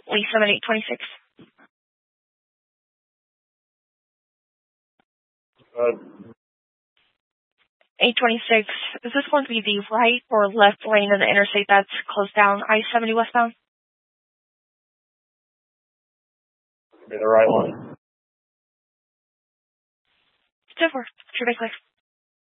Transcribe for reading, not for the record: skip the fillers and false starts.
Lisa, 826. 826. Is this going to be the right or left lane of the interstate that's closed down, I-70 westbound? Be the right one. Super. Should be clear.